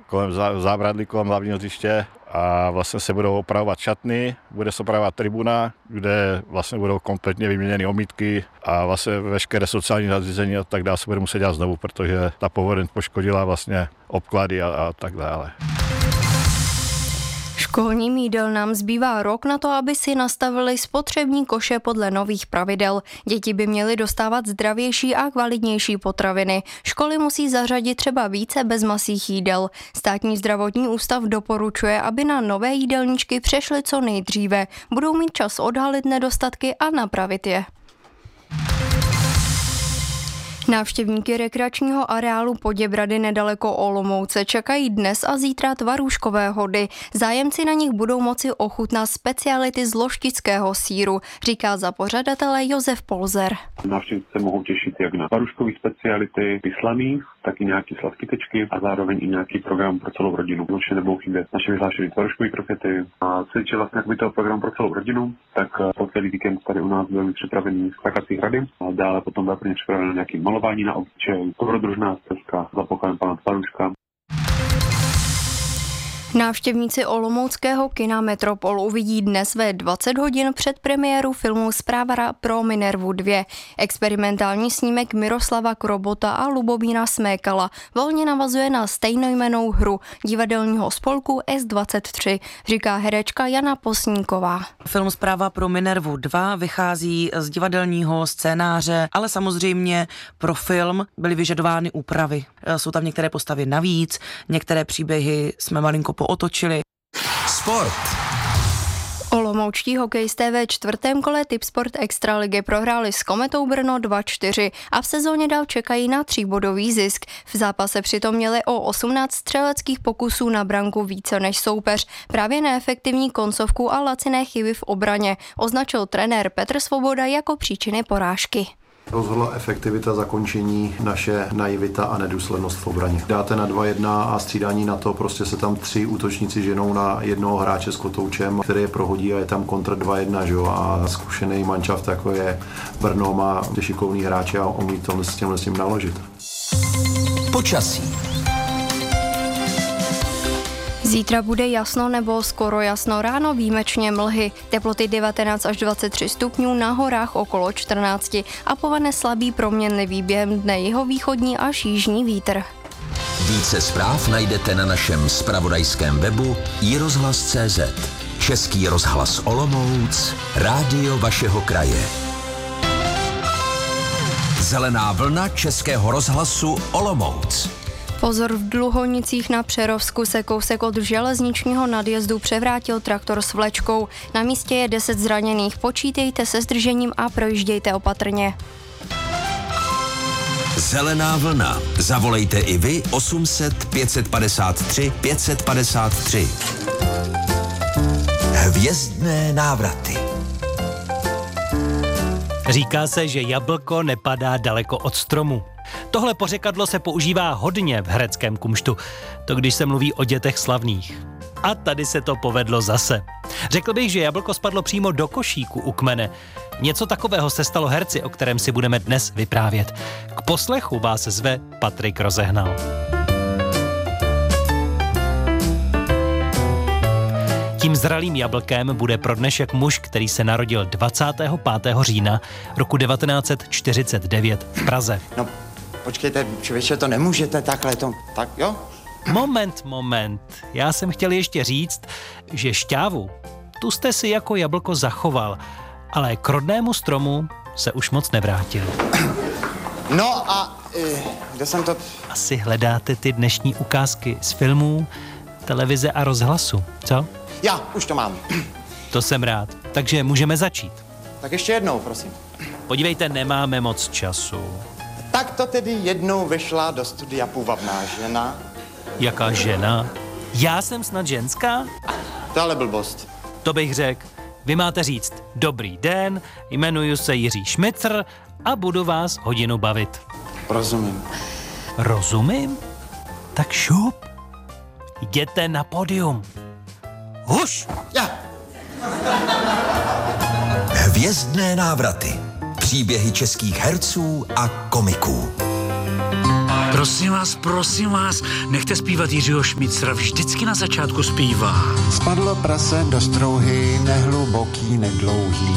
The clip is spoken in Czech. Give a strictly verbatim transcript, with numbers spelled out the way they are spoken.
kolem zábradlí, kolem hlavního hřiště a vlastně se budou opravovat šatny, bude se opravovat tribuna, kde vlastně budou kompletně vyměněny omítky a vlastně veškeré sociální zařízení a tak dále se bude muset dělat znovu, protože ta povodeň poškodila vlastně obklady a, a tak dále. Školním jídelnám zbývá rok na to, aby si nastavili spotřební koše podle nových pravidel. Děti by měly dostávat zdravější a kvalitnější potraviny. Školy musí zařadit třeba více bezmasých jídel. Státní zdravotní ústav doporučuje, aby na nové jídelníčky přešly co nejdříve. Budou mít čas odhalit nedostatky a napravit je. Návštěvníky rekreačního areálu Poděbrady nedaleko Olomouce čekají dnes a zítra tvarůžkové hody. Zájemci na nich budou moci ochutnat speciality z loštického sýru, říká za pořadatele Josef Polzer. Návštěvníci se mohou těšit jak na tvarůžkové speciality vyslaných, tak i nějaké sladkytečky a zároveň i nějaký program pro celou rodinu. Určitě nebudou chybět naše vyhlášené tvarůžkové krokety. A co je vlastně jakoby toho program pro celou rodinu, tak po celý víkend tady u nás byly připravený skakací hrady a dále potom byla prvně připravena nějaký malování na obličeji, dobrodružná stezka za pokojem pana Tvarůžka. Návštěvníci olomouckého kina Metropol uvidí dnes ve dvacet hodin před premiéru filmu Zpráva pro Minervu dva. Experimentální snímek Miroslava Krobota a Lubomíra Smékala volně navazuje na stejnojmennou hru divadelního spolku S dvacet tři, říká herečka Jana Posníková. Film Zpráva pro Minervu dva vychází z divadelního scénáře, ale samozřejmě pro film byly vyžadovány úpravy. Jsou tam některé postavy navíc, některé příběhy jsme malinko pootočili. Sport. Olomoučtí hokejisté ve čtvrtém kole Tipsport Extraligy prohráli s Kometou Brno dva čtyři a v sezóně dál čekají na tříbodový zisk. V zápase přitom měli o osmnáct střeleckých pokusů na branku více než soupeř. Právě neefektivní koncovku a laciné chyby v obraně označil trenér Petr Svoboda jako příčiny porážky. Rozhodla efektivita zakončení, naše naivita a nedůslednost v obraně. Dáte na dva jedna a střídání na to, prostě se tam tři útočníci ženou na jednoho hráče s kotoučem, který je prohodí a je tam kontra dva jedna, že jo? A zkušený manšaft, jako je Brno, má šikovný hráče a umí to s tímhle s tím naložit. Počasí. Zítra bude jasno nebo skoro jasno, ráno výjimečně mlhy, teploty devatenáct až dvacet tři stupňů, na horách okolo čtrnáct a povane slabý proměnlivý během dne jihovýchodní až jižní vítr. Více zpráv najdete na našem zpravodajském webu i rozhlas tečka cé zet. Český rozhlas Olomouc, rádio vašeho kraje. Zelená vlna Českého rozhlasu Olomouc. Pozor, v Dluhonicích na Přerovsku se kousek od železničního nadjezdu převrátil traktor s vlečkou. Na místě je deset zraněných. Počítejte se zdržením a projíždějte opatrně. Zelená vlna. Zavolejte i vy osm set pět set padesát tři pět set padesát tři. Hvězdné návraty. Říká se, že jablko nepadá daleko od stromu. Tohle pořekadlo se používá hodně v hereckém kumštu, to když se mluví o dětech slavných. A tady se to povedlo zase. Řekl bych, že jablko spadlo přímo do košíku u kmene. Něco takového se stalo herci, o kterém si budeme dnes vyprávět. K poslechu vás zve Patrik Rozehnal. Tím zralým jablkem bude pro dnešek muž, který se narodil dvacátého pátého října roku devatenáct set čtyřicet devět v Praze. No, počkejte, člověče, to nemůžete takhle, to, tak jo? Moment, moment. Já jsem chtěl ještě říct, že šťávu, tu jste si jako jablko zachoval, ale k rodnému stromu se už moc nevrátil. No a e, kde jsem to... Asi hledáte ty dnešní ukázky z filmů, televize a rozhlasu, co? Já, už to mám. To jsem rád, takže můžeme začít. Tak ještě jednou, prosím. Podívejte, nemáme moc času. Tak to tedy jednou vyšla do studia půvabná žena. Jaká žena? Já jsem snad ženská? To ale blbost. To bych řekl. Vy máte říct dobrý den, jmenuji se Jiří Šmicr a budu vás hodinu bavit. Rozumím. Rozumím? Tak šup. Jděte na pódium. Huš! Já. Hvězdné návraty. Příběhy českých herců a komiků. Prosím vás, prosím vás, nechte zpívat Jiřího Šmícra, vždycky na začátku zpívá. Spadlo prase do strouhy, nehluboký, nedlouhý,